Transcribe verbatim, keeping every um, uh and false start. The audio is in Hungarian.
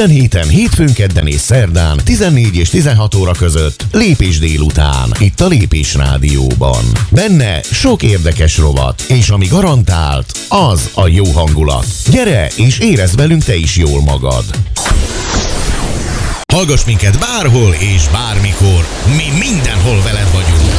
Minden héten, hétfőn, kedden és szerdán tizennégy és tizenhat óra között Lépés délután, itt a Lépés Rádióban. Benne sok érdekes rovat, és ami garantált, az a jó hangulat. Gyere és érezd velünk te is jól magad. Hallgass minket bárhol és bármikor, mi mindenhol veled vagyunk.